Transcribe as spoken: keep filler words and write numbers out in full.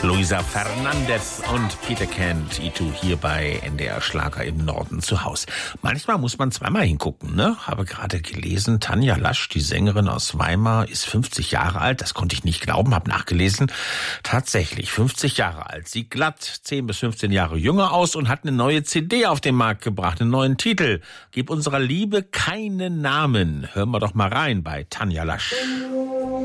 Luisa Fernandez und Peter Kent, I zwei hier bei N D R Schlager im Norden zu Haus. Manchmal muss man zweimal hingucken, ne? Habe gerade gelesen, Tanja Lasch, die Sängerin aus Weimar, ist fünfzig Jahre alt. Das konnte ich nicht glauben, habe nachgelesen. Tatsächlich, fünfzig Jahre alt. Sieht glatt zehn bis fünfzehn Jahre jünger aus und hat eine neue C D auf den Markt gebracht, einen neuen Titel. Gib unserer Liebe keinen Namen. Hören wir doch mal rein bei Tanja Lasch.